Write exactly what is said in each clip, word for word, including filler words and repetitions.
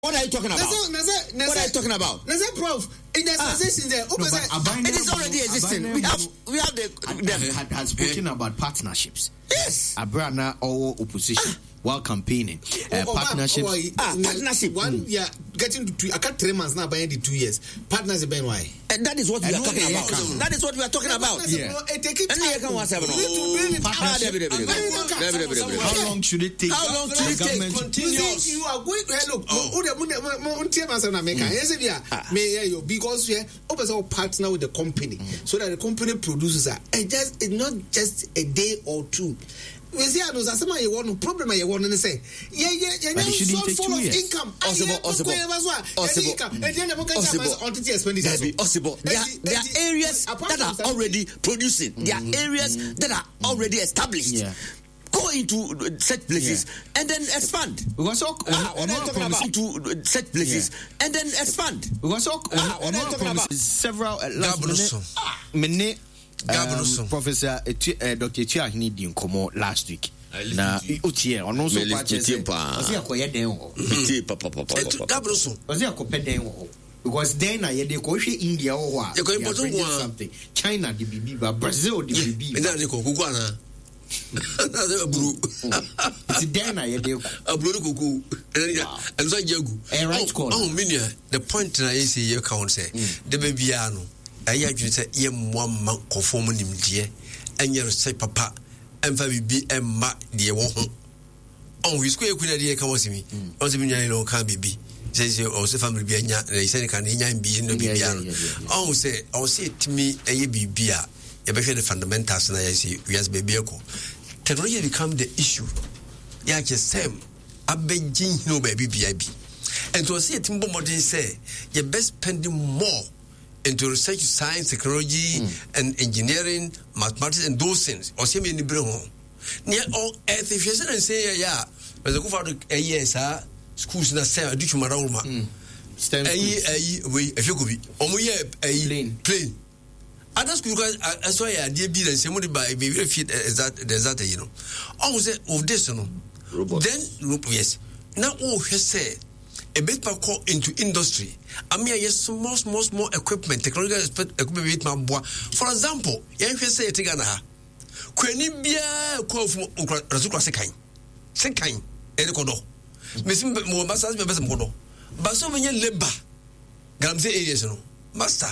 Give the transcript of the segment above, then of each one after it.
What are you talking about? Nasa, Nasa, Nasa, what are you talking about? Nasa, Prof, in the association there, no, it is already existing. We have, we have the. the had, had spoken about partnerships. Yes. Abrana or opposition. While campaigning, uh, oh, partnerships. Oh, oh, ah, partnership. One, mm. yeah, getting to two. I can't three months now. By the two years, partners. Ben why? And that is what we are talking about. That is what we are talking about. Yeah. How long should it take? How long should it take? Continuous. You are going to look. Because we are partner with the company, so that the company produces that. It just it's not just a day or two. We see I know that some of you want no problem. I want to say, yeah, yeah, yeah. But it shouldn't take two years. Income. Possible, possible, possible, possible. There are there are areas that are already producing. There are areas that are already established. Yeah. Go into such places yeah. and then expand. Because all, ah, what are you talking about? Into such places yeah. and then expand. Because all, ah, what are you talking about? Several uh, last minute. Um, Professor uh, Doctor Chiahini din komo last week. Na utie ono so pa chese. Osi akoye den ho. Biti papa papa. Gabroso. Osi akope den ho. Because then na ye de ko hwe India ho a. Ye ko important something. China the bibi ba Brazil the bibi. Me na de ko kuku ana. Na se aburu. It's then na ye de ko. Aburu kuku. And so jagu. Eh right call. Oh minia the point na ye say you count say. The baby ano. Aya adwene say ye mmoa ma kofo mu nimdie enye say papa emfa bibi emma de wo ho on wi square kuna de ka wasimi on se binya no ka bibi say say o se family bi anya na say kan nya bi no bibi ano on say o say timi eye bibi a ye be hwe the fundamentals na ye say we as baby eko technology become the issue ya ke same abegin no baby bi abi and to say timbo modern say ye best spending more into research, science, technology, mm. and engineering, mathematics, and those things. Or see me in the brain. Near all earth, if you say, yeah, but the go for a year, sir, schools na say, I do you maroma. A year, way, if you could be, or a plane, plane. Other schools, I saw a dear bill and somebody by maybe fit as that, there's that, you know. Almost of this, you know. Then, yes. Now, oh, he said, a bit more call into industry. I mean, yes, small, small, small equipment, technological equipment. For example, you say a Tigana. Quenibia call from Razuka Sekai. Sekai, Ecodo. Missing more masters, my best model. But so many labor. Gamze areas, master.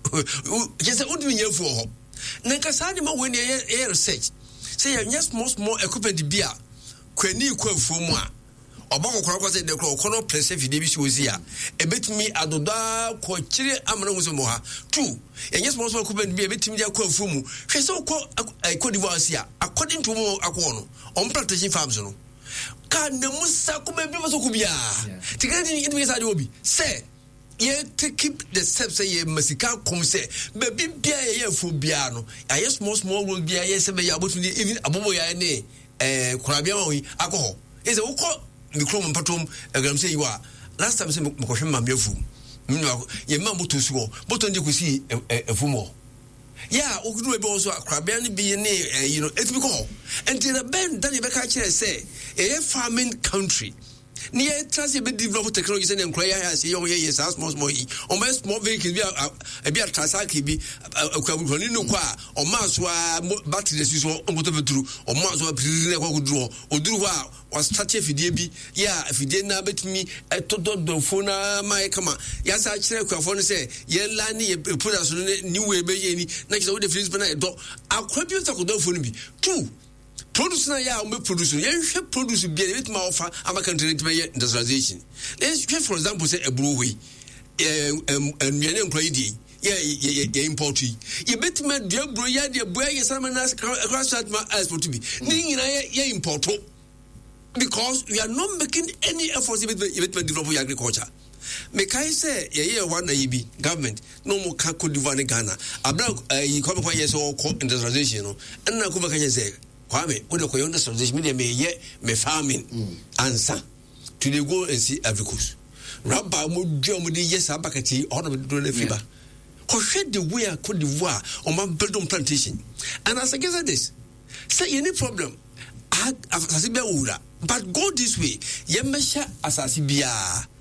Just a would be here for her. Nankasadima when you air research. Say, yes, small, small equipment beer. Queni quell for moi. Obama kwa say the kono press fi de bi si ozi a ebetimi adoda ko kire amana wo so mo ha two enye small small kubend bi ebetimi dia ko afu mu hwe so ko Cote d'Ivoire si a according to mo akwo no on plantation farms no ka na musa ko be bi so ko bia tigani ni ndimi sa de obi say ye to keep the steps say ye masika kom say be bi bia ye afu bia no aye small small wo bia ye se be ya botuni even abobo ya ne eh kurabia ma wi akọ is e wo the chrome patom agam say you are last time say me ko hwe mambe afu me no ye ma moto suo boto ndi ko si afu mo yeah okudu e be also akrabia ni bi ne you know it be call and the band that you be ka kire say a farming country near trans be develop technology say en kwaya ya say yo ye small small yi on be small vehicle bi a bi a tricycle bi akwabu ni no kwa o ma so battery si so on moto beturu o ma so piriri na kwa kuduro oduru wa was start fidie bi ya fidie na betumi etododo fona mai kama ya sa kire kwafo no say ye la ni ye product so ni we be ye ni na kise wo de freeze na do akwa bi so kodo fo no bi two produce na ya we produce ye hwe produce bi e bit ma offer amakan trade by industrialization let's for example say ebruwe eh em ye nkwa idi ye ye import ye bit ma de ebru ya de ebru ye sama na cross ma export bi ni nyina ye import because we are not making any efforts to develop agriculture. Me kai say ye ye one na yibi government no mo ka Cote d'Ivoire Ghana abra yi come kwa yes o industrialization no and na ko ba ka say kwame we dey ko industrialization me me ye me farming answer to dey go and see Ivory Coast rabba mo dua mo dey yes abakati all of do na fiba ko hwe the way Cote d'Ivoire o ma build on plantation and as against this say any problem asasi be wura but go this way ye measure asasi bia